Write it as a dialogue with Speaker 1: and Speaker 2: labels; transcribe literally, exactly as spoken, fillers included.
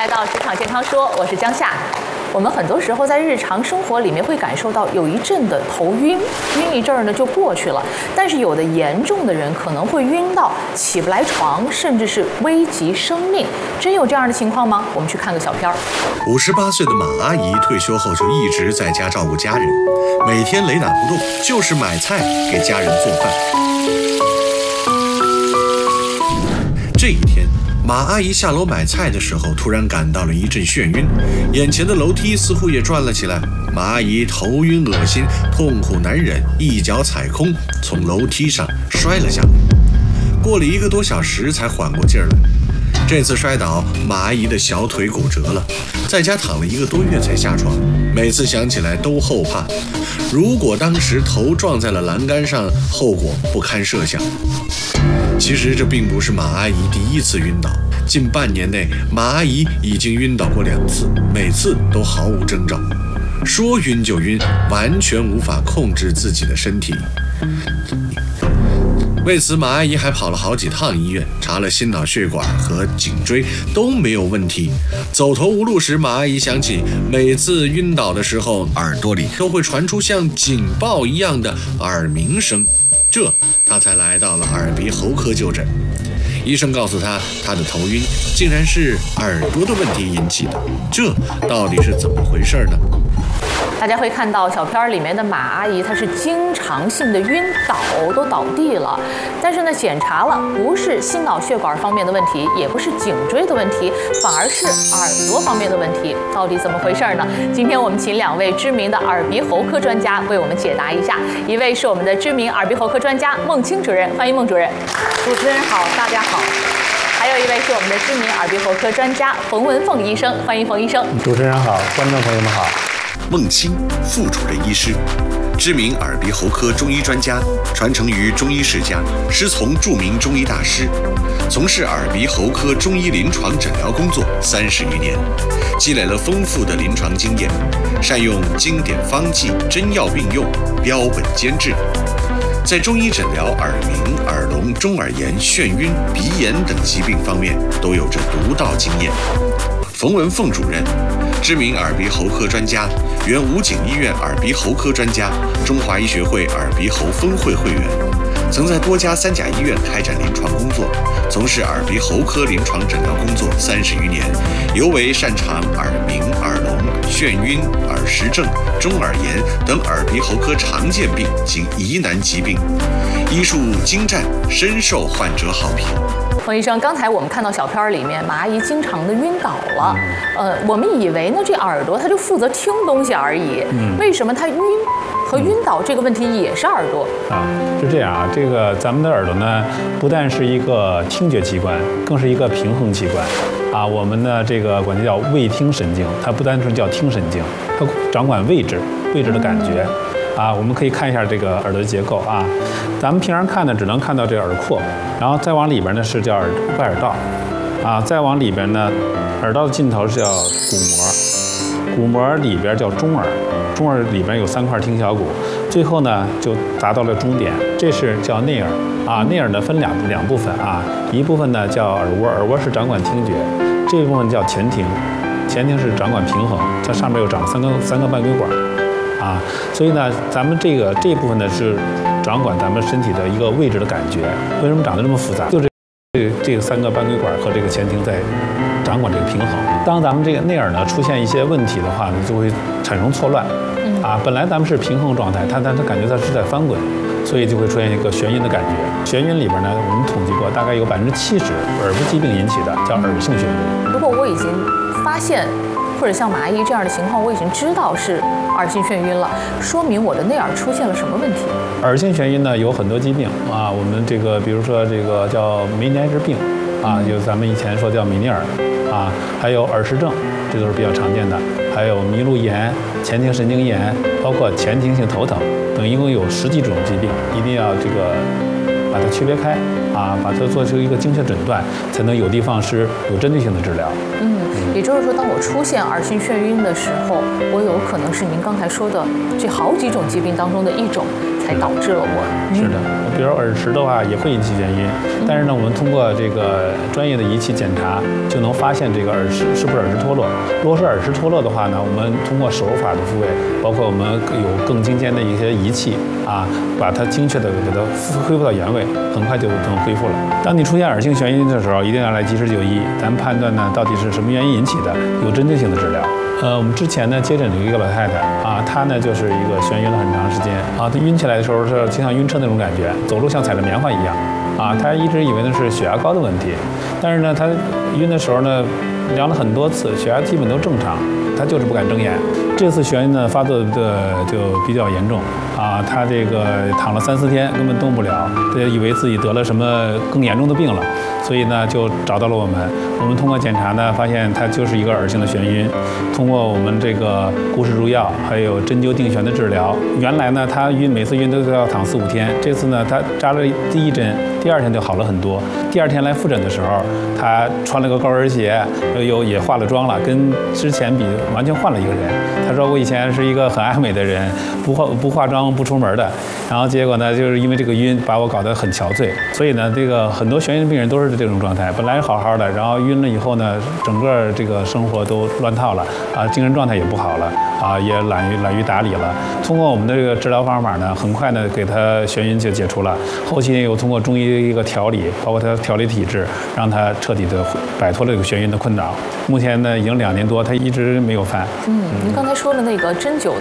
Speaker 1: 来到职场健康说，我是江夏。我们很多时候在日常生活里面会感受到有一阵的头晕，晕一阵儿呢就过去了。但是有的严重的人可能会晕到起不来床，甚至是危及生命。真有这样的情况吗？我们去看个小片儿。
Speaker 2: 五十八岁的马阿姨退休后就一直在家照顾家人，每天雷打不动就是买菜给家人做饭。这一天，马阿姨下楼买菜的时候，突然感到了一阵眩晕，眼前的楼梯似乎也转了起来。马阿姨头晕恶心，痛苦难忍，一脚踩空，从楼梯上摔了下来。过了一个多小时才缓过劲儿来。这次摔倒，马阿姨的小腿骨折了，在家躺了一个多月才下床。每次想起来都后怕，如果当时头撞在了栏杆上，后果不堪设想。其实这并不是马阿姨第一次晕倒，近半年内，马阿姨已经晕倒过两次，每次都毫无征兆。说晕就晕，完全无法控制自己的身体。为此，马阿姨还跑了好几趟医院，查了心脑血管和颈椎，都没有问题。走投无路时，马阿姨想起每次晕倒的时候，耳朵里都会传出像警报一样的耳鸣声，这她才来到了耳鼻喉科就诊。医生告诉她，她的头晕竟然是耳朵的问题引起的，这到底是怎么回事呢？
Speaker 1: 大家会看到小片里面的马阿姨，她是经常性的晕倒，都倒地了。但是呢，检查了不是心脑血管方面的问题，也不是颈椎的问题，反而是耳朵方面的问题。到底怎么回事呢？今天我们请两位知名的耳鼻喉科专家为我们解答一下。一位是我们的知名耳鼻喉科专家孟青主任，欢迎孟主任。
Speaker 3: 主持人好，大家好。
Speaker 1: 还有一位是我们的知名耳鼻喉科专家冯文凤医生，欢迎冯医生。
Speaker 4: 主持人好，观众朋友们好。
Speaker 2: 孟青，副主任医师，知名耳鼻喉科中医专家，传承于中医世家，师从著名中医大师，从事耳鼻喉科中医临床诊疗工作三十余年，积累了丰富的临床经验，善用经典方剂、真药运用，标本兼治，在中医诊疗耳鸣、耳聋、中耳炎、眩晕、鼻炎等疾病方面都有着独到经验。冯文凤主任，知名耳鼻喉科专家，原武警医院耳鼻喉科专家，中华医学会耳鼻喉分会会员，曾在多家三甲医院开展临床工作，从事耳鼻喉科临床诊疗工作三十余年，尤为擅长耳鸣、耳聋、眩晕、耳石症、中耳炎等耳鼻喉科常见病及疑难疾病，医术精湛，深受患者好评。
Speaker 1: 冯医生，刚才我们看到小片里面，马阿姨经常的晕倒了。呃，我们以为呢，这耳朵它就负责听东西而已。嗯，为什么它晕和晕倒这个问题也是耳朵？
Speaker 4: 啊，是这样啊。这个咱们的耳朵呢，不但是一个听觉器官，更是一个平衡器官。啊，我们呢这个管它叫味听神经，它不单纯叫听神经，它掌管位置、位置的感觉。啊，我们可以看一下这个耳朵的结构啊。咱们平常看呢，只能看到这个耳廓，然后再往里边呢是叫耳外耳道，啊，再往里边呢，耳道的尽头是叫鼓膜，鼓膜里边叫中耳，中耳里边有三块听小骨，最后呢就达到了中点，这是叫内耳啊。内耳呢分两两部分啊，一部分呢叫耳蜗，耳蜗是掌管听觉，这一部分叫前庭，前庭是掌管平衡，它上面有长三个三个半规管。啊，所以呢，咱们这个这一部分呢是掌管咱们身体的一个位置的感觉。为什么长得这么复杂？就这这这个三个半规管和这个前庭在掌管这个平衡。当咱们这个内耳呢出现一些问题的话呢，就会产生错乱。啊，本来咱们是平衡状态，它但它感觉它是在翻滚，所以就会出现一个眩晕的感觉。眩晕里边呢，我们统计过，大概有百分之七十耳部疾病引起的叫耳性眩晕。
Speaker 1: 如果我已经发现，或者像马阿姨这样的情况，我已经知道是耳性眩晕了，说明我的内耳出现了什么问题？
Speaker 4: 耳性眩晕呢有很多疾病啊，我们这个比如说这个叫梅尼埃氏病啊，就咱们以前说叫美尼尔啊，还有耳石症，这都是比较常见的，还有麋鹿炎、前庭神经炎，包括前庭性头疼等，一共有十几种疾病，一定要这个把它区别开啊，把它做出一个精确诊断，才能有的放矢、有针对性的治疗。
Speaker 1: 嗯，也就是说，当我出现耳性眩晕的时候，我有可能是您刚才说的这好几种疾病当中的一种， 才导致了我。
Speaker 4: 是的，比如耳石的话也会引起眩晕，但是呢，我们通过这个专业的仪器检查，就能发现这个耳石是不是耳石脱落。如果是耳石脱落的话呢，我们通过手法的复位，包括我们有更精尖的一些仪器啊，把它精确的给它恢复到原位，很快就能恢复了。当你出现耳性眩晕的时候，一定要来及时就医，咱们判断呢到底是什么原因引起的，有针对性的治疗。呃，我们之前呢接诊了一个老太太啊，她呢就是一个眩晕了很长时间啊，她晕起来的时候是就像晕车那种感觉，走路像踩着棉花一样啊，她一直以为那是血压高的问题，但是呢她晕的时候呢量了很多次，血压基本都正常，她就是不敢睁眼。这次眩晕呢发作的就比较严重啊，她这个躺了三四天根本动不了，她以为自己得了什么更严重的病了，所以呢就找到了我们。我们通过检查呢，发现它就是一个耳性的眩晕。通过我们这个固视入药，还有针灸定眩的治疗，原来呢他晕每次晕都要躺四五天，这次呢他扎了第一针，第二天就好了很多。第二天来复诊的时候，他穿了个高跟鞋，又也化了妆了，跟之前比完全换了一个人。他说我以前是一个很爱美的人，不化不化妆不出门的，然后结果呢就是因为这个晕把我搞得很憔悴。所以呢这个很多眩晕病人都是这种状态，本来好好的，然后晕了以后呢，整个这个生活都乱套了啊，精神状态也不好了啊，也懒于懒于打理了。通过我们的这个治疗方法呢，很快呢给他眩晕就解除了。后期又通过中医一个调理，包括他调理体质，让他彻底的摆脱了这个眩晕的困扰。目前呢已经两年多，他一直没有犯。
Speaker 1: 嗯，您刚才说的那个针灸